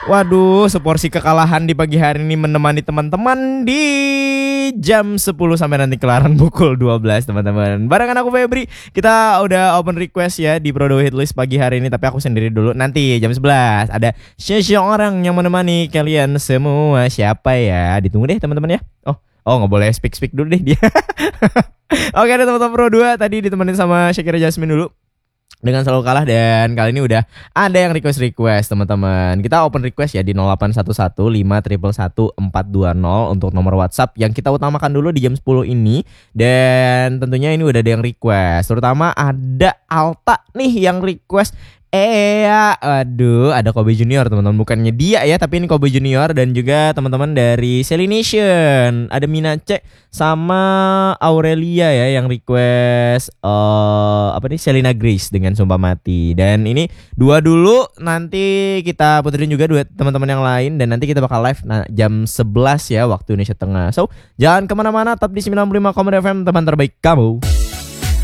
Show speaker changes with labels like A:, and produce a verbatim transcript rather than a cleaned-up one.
A: Waduh, seporsi kekalahan di pagi hari ini menemani teman-teman di jam sepuluh sampai nanti kelaran pukul dua belas teman-teman. Barengan aku Febri, kita udah open request ya di Prodo Hitlist pagi hari ini. Tapi aku sendiri dulu, nanti jam sebelas ada seseorang yang menemani kalian semua. Siapa ya? Ditunggu deh teman-teman ya. Oh, oh nggak boleh speak-speak dulu deh dia. Oke deh teman-teman Pro dua, tadi ditemenin sama Shakira Jasmine dulu dengan selalu kalah, dan kali ini udah ada yang request-request teman-teman. Kita open request ya di nol delapan satu satu lima satu satu empat dua nol untuk nomor WhatsApp yang kita utamakan dulu di jam sepuluh ini. Dan tentunya ini udah ada yang request, terutama ada Alta nih yang request. Eh ya, aduh, ada Kobe Junior teman-teman, bukannya dia ya, tapi ini Kobe Junior dan juga teman-teman dari Selination. Ada Minace sama Aurelia ya yang request uh, apa nih Selena Grace dengan Sumpah Mati. Dan ini dua dulu, nanti kita puterin juga dua teman-teman yang lain, dan nanti kita bakal live nah, jam sebelas ya waktu Indonesia Tengah. So, jangan kemana-mana, tetap di sembilan puluh lima koma dua F M, teman terbaik kamu.